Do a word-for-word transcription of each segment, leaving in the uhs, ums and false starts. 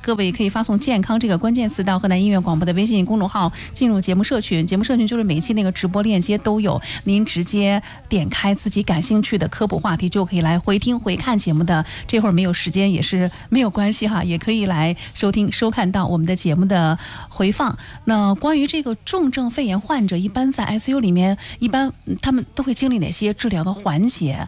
各位可以发送健康这个关键词到河南音乐广播的微信公众号，进入节目社群，节目社群就是每期那个直播链接都有，您直接点开自己感兴趣的科普话题就可以来回听回看节目的。这会儿没有时间也是没有关系哈，也可以来收听收看到我们的节目的回放。那关于这个重症肺炎患者，一般在 I C U 里面，一般他们都会经历哪些治疗的环节？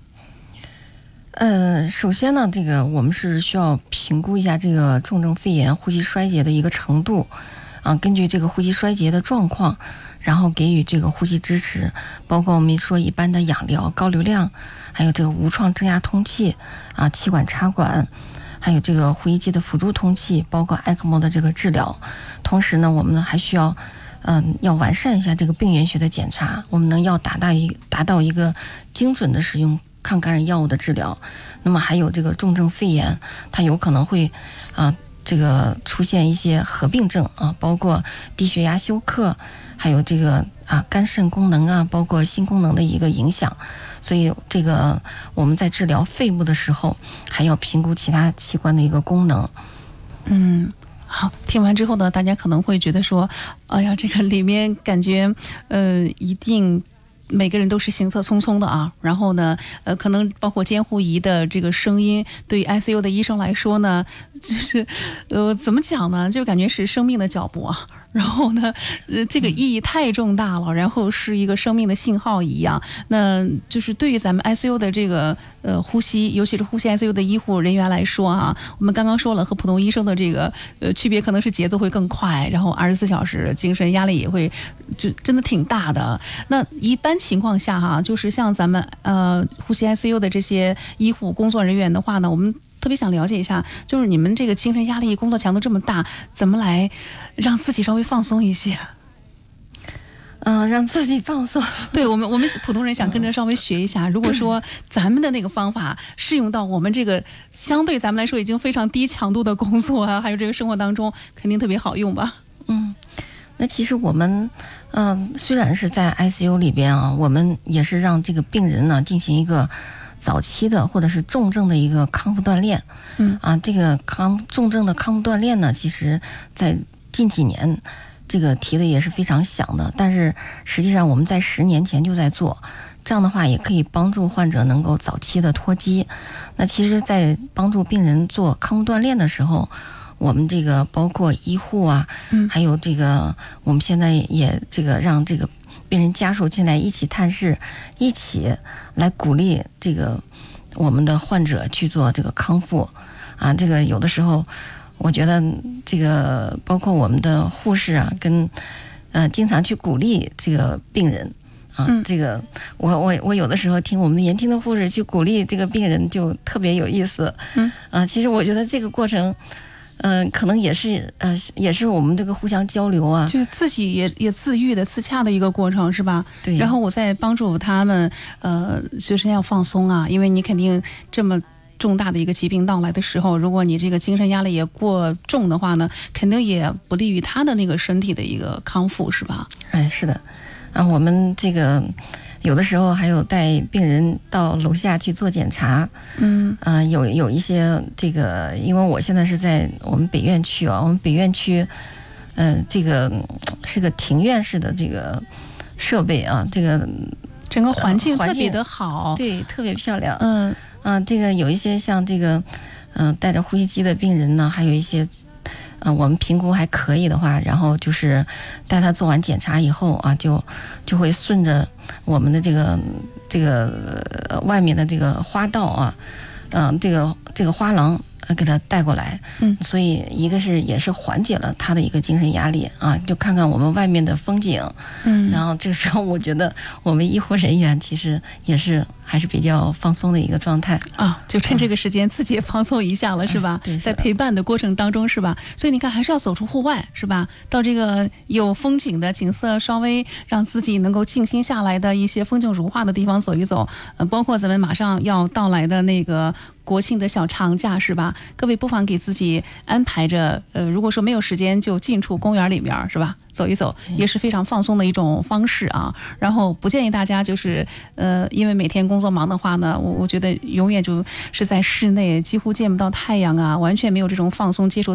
呃，首先呢，这个我们是需要评估一下这个重症肺炎呼吸衰竭的一个程度，啊，根据这个呼吸衰竭的状况，然后给予这个呼吸支持，包括我们说一般的氧疗、高流量，还有这个无创正压通气啊、气管插管，还有这个呼吸机的辅助通气，包括 E C M O 的这个治疗。同时呢，我们呢还需要，嗯、呃，要完善一下这个病原学的检查，我们能要达到一达到一个精准的使用抗感染药物的治疗。那么还有这个重症肺炎，它有可能会啊、呃、这个出现一些合并症啊，包括低血压休克，还有这个啊肝肾功能啊，包括心功能的一个影响。所以这个我们在治疗肺部的时候，还要评估其他器官的一个功能。 嗯。好，听完之后呢，大家可能会觉得说，哎呀，这个里面感觉，呃，一定每个人都是行色匆匆的啊。然后呢，呃，可能包括监护仪的这个声音，对于 I C U 的医生来说呢，就是，呃，怎么讲呢？就感觉是生命的脚步啊。然后呢，呃，这个意义太重大了，然后是一个生命的信号一样。那就是对于咱们 I C U 的这个呃呼吸，尤其是呼吸 I C U 的医护人员来说啊，我们刚刚说了，和普通医生的这个呃区别，可能是节奏会更快，然后二十四小时精神压力也会就真的挺大的。那一般情况下哈，就是像咱们呃呼吸 I C U 的这些医护工作人员的话呢，我们特别想了解一下，就是你们这个精神压力、工作强度这么大，怎么来让自己稍微放松一些？ 嗯、呃，让自己放松。 对我们，我们普通人想跟着稍微学一下。如果说咱们的那个方法适用到我们这个相对咱们来说已经非常低强度的工作啊，还有这个生活当中，肯定特别好用吧？ 嗯，那其实我们，嗯、呃，虽然是在 I C U 里边啊，我们也是让这个病人呢进行一个早期的或者是重症的一个康复锻炼。嗯啊，这个康重症的康复锻炼呢，其实在近几年这个提的也是非常响的，但是实际上我们在十年前就在做，这样的话也可以帮助患者能够早期的脱机。那其实在帮助病人做康复锻炼的时候，我们这个包括医护啊，嗯，还有这个我们现在也这个让这个病人家属进来一起探视，一起来鼓励这个我们的患者去做这个康复啊。这个有的时候我觉得这个包括我们的护士啊，跟呃经常去鼓励这个病人啊。嗯、这个我我我有的时候听我们的年轻的护士去鼓励这个病人，就特别有意思。嗯啊，其实我觉得这个过程。嗯、呃，可能也是呃，也是我们这个互相交流啊， 就自己也也自愈的、自洽的一个过程，是吧？ 对。 然后我在帮助他们，呃，随身要放松啊，因为你肯定这么重大的一个疾病到来的时候，如果你这个精神压力也过重的话呢，肯定也不利于他的那个身体的一个康复，是吧？ 哎，是的，啊，我们这个。有的时候还有带病人到楼下去做检查，嗯，啊、呃，有有一些这个，因为我现在是在我们北院区啊，我们北院区，嗯、呃，这个是个庭院式的这个设备啊，这个整个环境特别的好， 呃、对，特别漂亮， 嗯， 啊、呃，这个有一些像这个，嗯、呃，带着呼吸机的病人呢，还有一些。嗯、呃，我们评估还可以的话，然后就是带他做完检查以后啊，就就会顺着我们的这个这个、呃、外面的这个花道啊，嗯、呃，这个这个花廊呃给他带过来，嗯，所以一个是也是缓解了他的一个精神压力啊，就看看我们外面的风景，嗯，然后这个时候我觉得我们医护人员其实也是。还是比较放松的一个状态啊，就趁这个时间自己也放松一下了，嗯、是吧？ 对， 在陪伴的过程当中，是吧？所以你看，还是要走出户外，是吧？到这个有风景的景色，稍微让自己能够静心下来的一些风景如画的地方走一走。呃，包括咱们马上要到来的那个国庆的小长假，是吧？各位不妨给自己安排着，呃，如果说没有时间，就进出公园里面，是吧？走一走也是非常放松的一种方式啊。然后不建议大家就是呃，因为每天工作忙的话呢，我我觉得永远就是在室内，几乎见不到太阳啊，完全没有这种放松接触